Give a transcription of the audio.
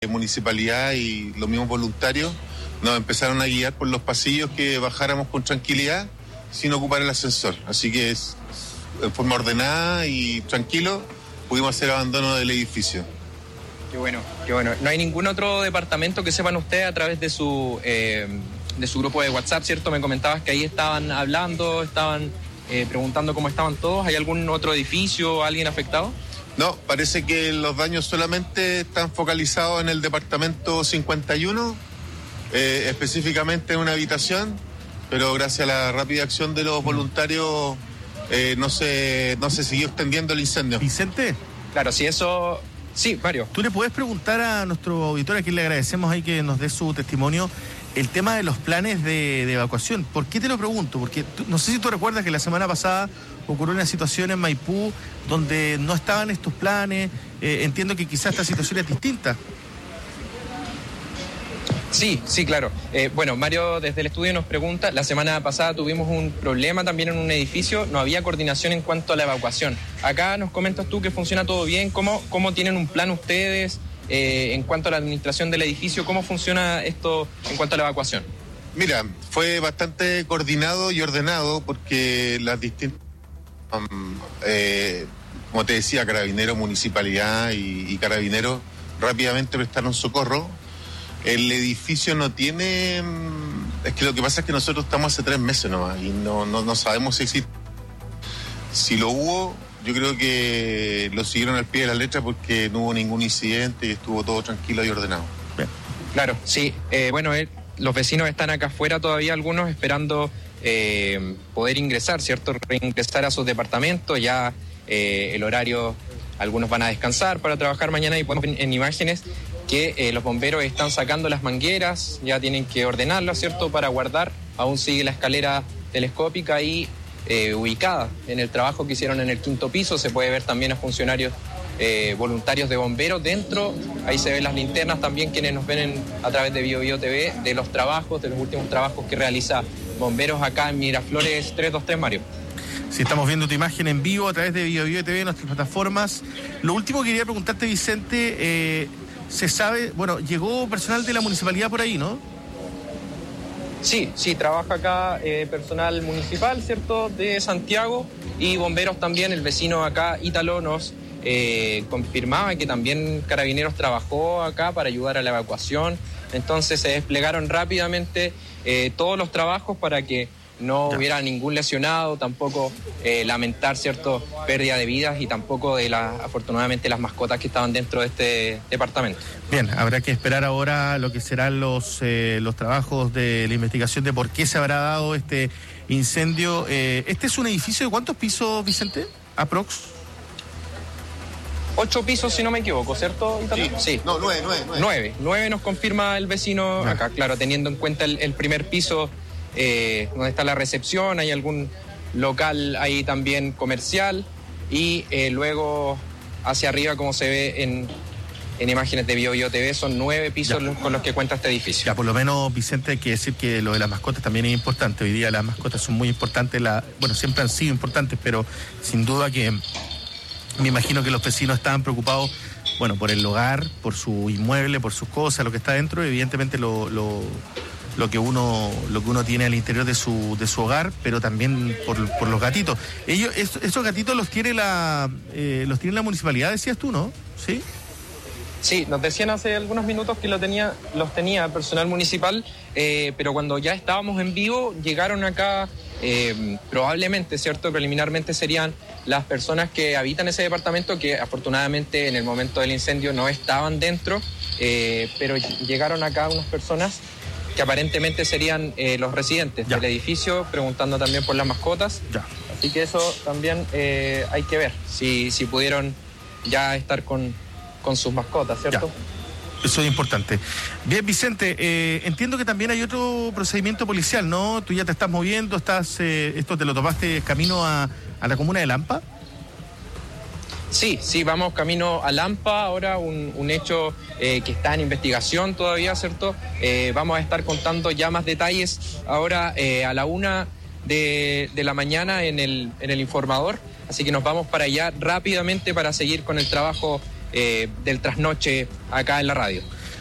municipalidad y los mismos voluntarios nos empezaron a guiar por los pasillos que bajáramos con tranquilidad sin ocupar el ascensor. Así que en forma ordenada y tranquilo pudimos hacer abandono del edificio. Qué bueno, qué bueno. ¿No hay ningún otro departamento que sepan ustedes a través de su grupo de WhatsApp, cierto? Me comentabas que ahí estaban hablando, estaban preguntando cómo estaban todos. ¿Hay algún otro edificio, alguien afectado? No, parece que los daños solamente están focalizados en el departamento 51, específicamente en una habitación, pero gracias a la rápida acción de los voluntarios no se siguió extendiendo el incendio. Vicente. Claro, si eso... Sí, Mario. ¿Tú le puedes preguntar a nuestro auditor, a quien le agradecemos ahí que nos dé su testimonio, el tema de los planes de evacuación? ¿Por qué te lo pregunto? Porque no sé si tú recuerdas que la semana pasada ocurrió una situación en Maipú donde no estaban estos planes. Entiendo que quizás esta situación es distinta. Sí, claro. Bueno, Mario desde el estudio nos pregunta, la semana pasada tuvimos un problema también en un edificio, no había coordinación en cuanto a la evacuación. Acá nos comentas tú que funciona todo bien, ¿cómo tienen un plan ustedes en cuanto a la administración del edificio? ¿Cómo funciona esto en cuanto a la evacuación? Mira, fue bastante coordinado y ordenado porque las distintas, como te decía, Carabineros, Municipalidad y Carabineros rápidamente prestaron socorro. El edificio no tiene... Es que lo que pasa es que nosotros estamos hace 3 meses nomás y no sabemos si existe. Si lo hubo, yo creo que lo siguieron al pie de la letra porque no hubo ningún incidente y estuvo todo tranquilo y ordenado. Bien. Claro, sí. Bueno, los vecinos están acá afuera todavía, algunos esperando poder ingresar, ¿cierto? Reingresar a sus departamentos. Ya el horario, algunos van a descansar para trabajar mañana y podemos ver en imágenes que los bomberos están sacando las mangueras, ya tienen que ordenarlas, ¿cierto?, para guardar. Aún sigue la escalera telescópica ahí ubicada en el trabajo que hicieron en el 5º piso. Se puede ver también a funcionarios voluntarios de bomberos dentro. Ahí se ven las linternas también, quienes nos ven a través de BioBio TV, de los trabajos, de los últimos trabajos que realiza Bomberos acá en Miraflores 323, Mario. Sí, estamos viendo tu imagen en vivo a través de BioBio TV, nuestras plataformas. Lo último que quería preguntarte, Vicente... se sabe, bueno, llegó personal de la municipalidad por ahí, ¿no? Sí, trabaja acá personal municipal, ¿cierto?, de Santiago, y bomberos también. El vecino acá, Ítalo, nos confirmaba que también Carabineros trabajó acá para ayudar a la evacuación. Entonces se desplegaron rápidamente todos los trabajos para que no hubiera ningún lesionado, tampoco lamentar, ¿cierto?, pérdida de vidas y tampoco afortunadamente las mascotas que estaban dentro de este departamento. Bien, habrá que esperar ahora lo que serán los trabajos de la investigación de por qué se habrá dado este incendio. ¿Este es un edificio de cuántos pisos, Vicente? ¿Aprox? 8 pisos, si no me equivoco, ¿cierto? Sí. No, 9. 9 nos confirma el vecino acá, claro, teniendo en cuenta el primer piso, donde está la recepción, hay algún local ahí también comercial, y luego hacia arriba, como se ve en imágenes de BioBio TV, son 9 pisos con los que cuenta este edificio. Ya, por lo menos, Vicente, hay que decir que lo de las mascotas también es importante. Hoy día las mascotas son muy importantes, bueno, siempre han sido importantes, pero sin duda que me imagino que los vecinos estaban preocupados, bueno, por el hogar, por su inmueble, por sus cosas, lo que está dentro, evidentemente lo que uno tiene al interior de su hogar, pero también por los gatitos. Esos gatitos los tiene la municipalidad, decías tú, ¿no? ¿Sí? Sí, nos decían hace algunos minutos que los tenía el personal municipal, pero cuando ya estábamos en vivo, llegaron acá, probablemente, ¿cierto?, preliminarmente serían las personas que habitan ese departamento, que afortunadamente en el momento del incendio no estaban dentro, pero llegaron acá unas personas que aparentemente serían los residentes del edificio, preguntando también por las mascotas. Así que eso también hay que ver, si pudieron ya estar con sus mascotas, ¿cierto? Eso es importante. Bien, Vicente, entiendo que también hay otro procedimiento policial, ¿no? Tú ya te estás moviendo, esto te lo tomaste camino a la comuna de Lampa. Sí, vamos camino a Lampa, ahora un hecho que está en investigación todavía, ¿cierto? Vamos a estar contando ya más detalles ahora a la 1 de la mañana en el informador, así que nos vamos para allá rápidamente para seguir con el trabajo del trasnoche acá en la radio.